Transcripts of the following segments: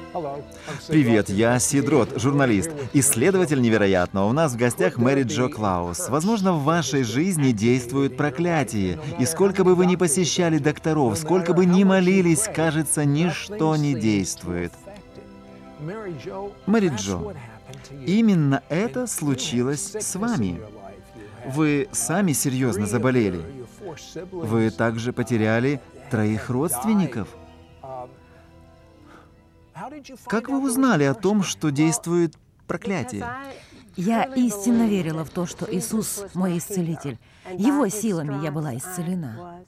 Привет, я Сидрот, журналист, исследователь невероятного. У нас в гостях Мэри Джо Клаус. Возможно, в вашей жизни действует проклятие. И сколько бы вы ни посещали докторов, сколько бы ни молились, кажется, ничто не действует. Мэри Джо, именно это случилось с вами. Вы сами серьезно заболели. Вы также потеряли 3 родственников. Как вы узнали о том, что действует проклятие? Я истинно верила в то, что Иисус мой исцелитель. Его силами я была исцелена.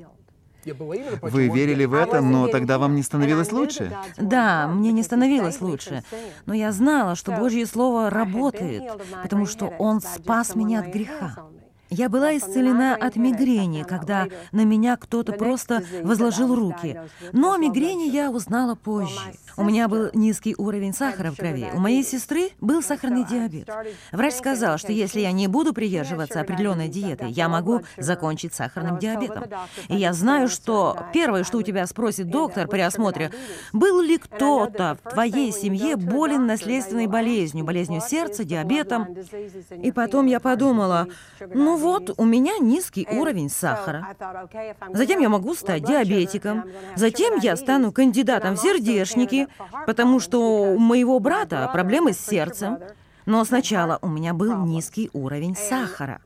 Вы верили в это, но тогда вам не становилось лучше? Да, мне не становилось лучше, но я знала, что Божье Слово работает, потому что Он спас меня от греха. Я была исцелена от мигрени, когда на меня кто-то просто возложил руки. Но о мигрени я узнала позже. У меня был низкий уровень сахара в крови. У моей сестры был сахарный диабет. Врач сказал, что если я не буду придерживаться определенной диеты, я могу закончить сахарным диабетом. И я знаю, что первое, что у тебя спросит доктор при осмотре, был ли кто-то в твоей семье болен наследственной болезнью сердца, диабетом. И потом я подумала, ну вот, у меня низкий уровень сахара. Затем я могу стать диабетиком. Затем я стану кандидатом в сердечники, потому что у моего брата проблемы с сердцем. Но сначала у меня был низкий уровень сахара.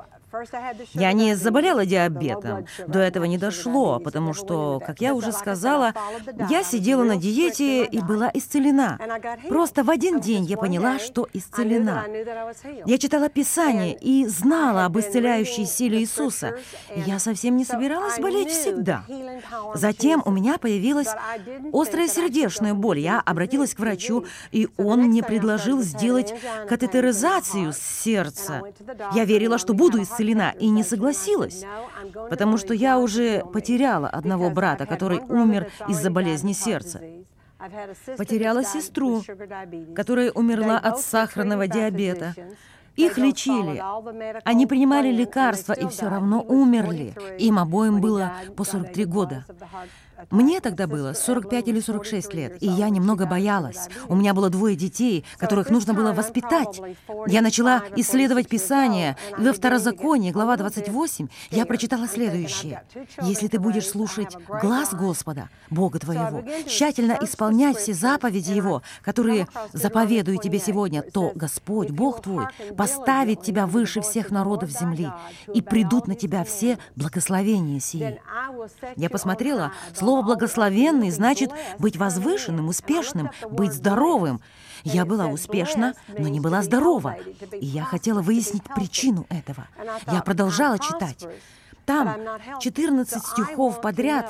Я не заболела диабетом, до этого не дошло, потому что, как я уже сказала, я сидела на диете и была исцелена. Просто в один день я поняла, что исцелена. Я читала Писание и знала об исцеляющей силе Иисуса. Я совсем не собиралась болеть всегда. Затем у меня появилась острая сердечная боль. Я обратилась к врачу, и он мне предложил сделать катетеризацию сердца. Я верила, что буду исцелена, и не согласилась, потому что я уже потеряла одного брата, который умер из-за болезни сердца. Потеряла сестру, которая умерла от сахарного диабета. Их лечили. Они принимали лекарства и все равно умерли. Им обоим было по 43 года. Мне тогда было 45 или 46 лет, и я немного боялась. У меня было 2 детей, которых нужно было воспитать. Я начала исследовать Писание, и во Второзаконии, глава 28, я прочитала следующее. «Если ты будешь слушать глас Господа, Бога твоего, тщательно исполнять все заповеди Его, которые заповедую тебе сегодня, то Господь, Бог твой, поставит тебя выше всех народов земли, и придут на тебя все благословения сии». Я посмотрела, слово «благословенный» значит быть возвышенным, успешным, быть здоровым. Я была успешна, но не была здорова, и я хотела выяснить причину этого. Я продолжала читать. Там 14 стихов подряд